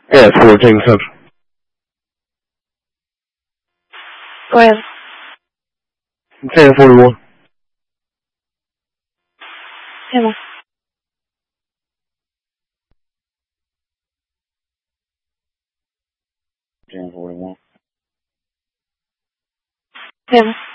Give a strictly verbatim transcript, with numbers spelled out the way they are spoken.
Yeah, fourteen Central. Go ahead. ten forty-one. Emma. ten forty-one. Emma.